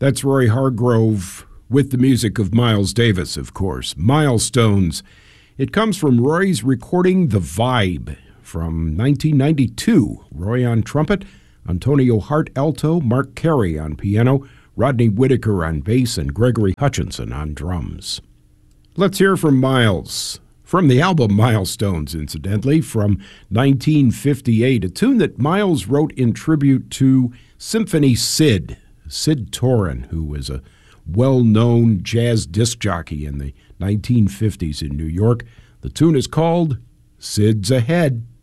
That's Roy Hargrove with the music of Miles Davis, of course. Milestones. It comes from Roy's recording The Vibe from 1992. Roy on trumpet, Antonio Hart alto, Mark Carey on piano, Rodney Whitaker on bass, and Gregory Hutchinson on drums. Let's hear from Miles. From the album Milestones, incidentally, from 1958, a tune that Miles wrote in tribute to Symphony Sid Torrin, who was a well-known jazz disc jockey in the 1950s in New York. The tune is called Sid's Ahead.